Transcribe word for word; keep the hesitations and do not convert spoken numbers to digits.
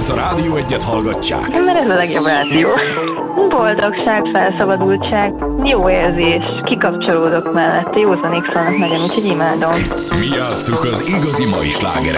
miért a Rádió Egyet hallgatják? Mert ez a legjobb rádió. Boldogság, felszabadultság, jó érzés, kikapcsolódok mellette, józanék szólnak nagyon, úgyhogy imádom. Mi játsszuk az igazi mai slágereket.